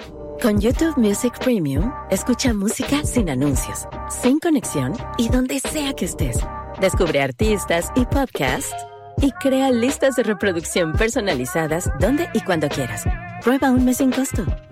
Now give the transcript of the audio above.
Con YouTube Music Premium, escucha música sin anuncios, sin conexión y donde sea que estés. Descubre artistas y podcasts y crea listas de reproducción personalizadas donde y cuando quieras. Prueba un mes sin costo.